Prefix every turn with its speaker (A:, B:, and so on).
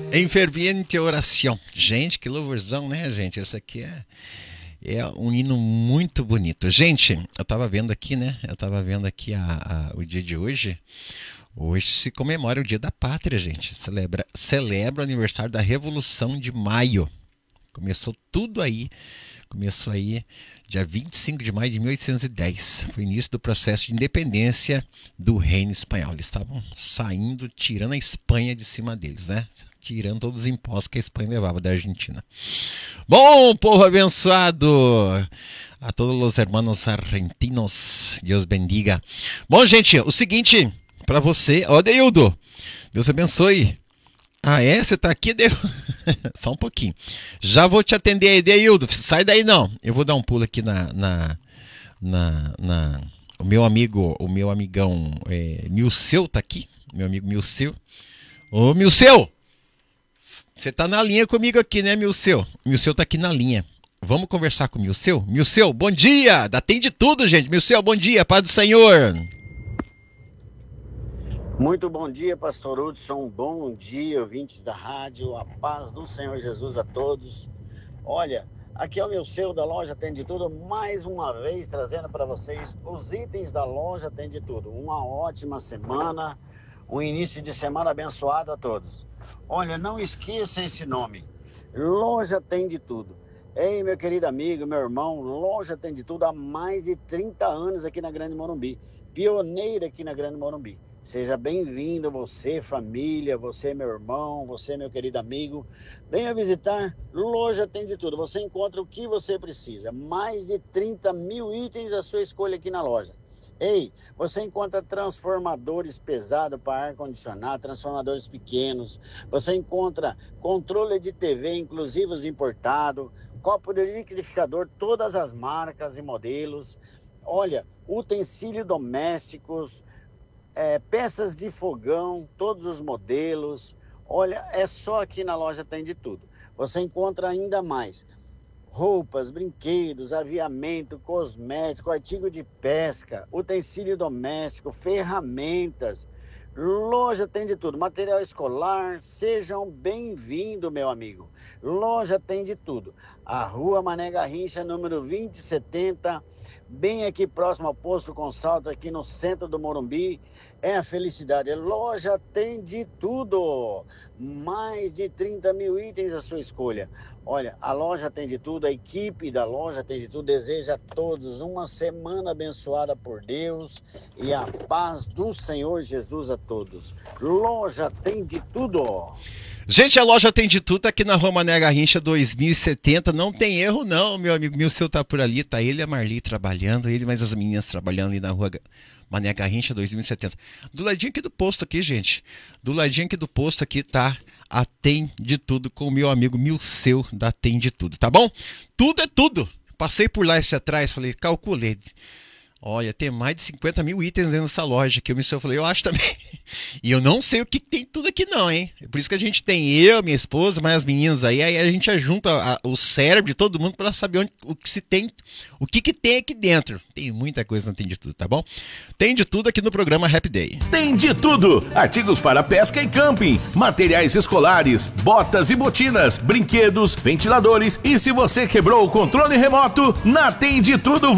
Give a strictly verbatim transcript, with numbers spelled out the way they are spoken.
A: Em ferviente oração. Gente, que louvorzão, né, gente? Esse aqui é, é um hino muito bonito. Gente, eu tava vendo aqui, né? Eu tava vendo aqui a, a, o dia de hoje. Hoje se comemora o Dia da Pátria, gente. Celebra, celebra o aniversário da Revolução de Maio. Começou tudo aí. Começou aí dia vinte e cinco de maio de mil oitocentos e dez. Foi o início do processo de independência do Reino Espanhol. Eles estavam saindo, tirando a Espanha de cima deles, né? Tirando todos os impostos que a Espanha levava da Argentina. Bom, povo abençoado, a todos os hermanos argentinos, Deus bendiga. Bom, gente, o seguinte, para você, ó, Deildo, Deus abençoe. Ah, é? Você tá aqui, Deildo? Só um pouquinho. Já vou te atender aí, Deildo. Sai daí não. Eu vou dar um pulo aqui na... na, na, na... O meu amigo, o meu amigão é, Milceu tá aqui. Meu amigo Milceu. Ô, Milceu! Você tá na linha comigo aqui, né, Milceu? Milceu tá aqui na linha. Vamos conversar com o Milceu? Milceu, bom dia! Atende tudo, gente. Milceu, bom dia. Paz do Senhor.
B: Muito bom dia, pastor Hudson, bom dia, ouvintes da rádio, a paz do Senhor Jesus a todos. Olha, aqui é o Milceu da loja Tem de Tudo, mais uma vez trazendo para vocês os itens da loja Tem de Tudo. Uma ótima semana, um início de semana abençoado a todos. Olha, não esqueça esse nome, Loja Tem de Tudo. Ei, meu querido amigo, meu irmão, Loja Tem de Tudo há mais de trinta anos aqui na Grande Morumbi, pioneira aqui na Grande Morumbi. Seja bem-vindo, você, família, você, meu irmão, você, meu querido amigo. Venha visitar, Loja Tem de Tudo. Você encontra o que você precisa. Mais de trinta mil itens à sua escolha aqui na loja. Ei, você encontra transformadores pesados para ar-condicionado, transformadores pequenos. Você encontra controle de T V, inclusive os importados, copo de liquidificador, todas as marcas e modelos. Olha, utensílios domésticos, É, peças de fogão, todos os modelos. Olha, é só aqui na loja Tem de Tudo. Você encontra ainda mais roupas, brinquedos, aviamento, cosmético, artigo de pesca, utensílio doméstico, ferramentas. Loja Tem de Tudo, material escolar. Sejam bem-vindos, meu amigo. Loja Tem de Tudo. A Rua Mané Garrincha, número vinte e setenta, bem aqui próximo ao Posto Consalto, aqui no centro do Morumbi. É a felicidade. A loja Tem de Tudo. Mais de trinta mil itens à sua escolha. Olha, a loja Tem de Tudo, a equipe da loja Tem de Tudo deseja a todos uma semana abençoada por Deus e a paz do Senhor Jesus a todos. Loja Tem de Tudo.
A: Gente, a loja Tem de Tudo, tá aqui na Rua Mané Garrincha dois mil e setenta, não tem erro não, meu amigo Milceu tá por ali, tá ele e a Marli trabalhando, ele mais as meninas trabalhando ali na Rua Mané Garrincha dois mil e setenta. Do ladinho aqui do posto aqui, gente, do ladinho aqui do posto aqui tá a Tem de Tudo com o meu amigo Milceu da Tem de Tudo, tá bom? Tudo é tudo. Passei por lá esse atrás, falei, calculei. Olha, tem mais de cinquenta mil itens dentro dessa loja aqui. O Milceu falou, eu acho também. E eu não sei o que tem tudo aqui não, hein? Por isso que a gente tem eu, minha esposa, mais as meninas aí. Aí a gente junta a, o cérebro de todo mundo para saber onde, o que se tem, o que, que tem aqui dentro. Tem muita coisa, não tem de tudo, tá bom? Tem de tudo aqui no programa Happy Day.
C: Tem de tudo. Artigos para pesca e camping, materiais escolares, botas e botinas, brinquedos, ventiladores. E se você quebrou o controle remoto, na Tem de Tudo